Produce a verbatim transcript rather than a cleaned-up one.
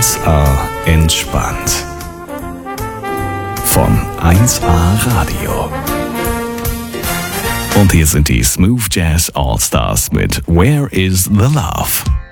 eins A entspannt. Von eins A Radio. Und hier sind die Smooth Jazz All Stars mit Where is the Love?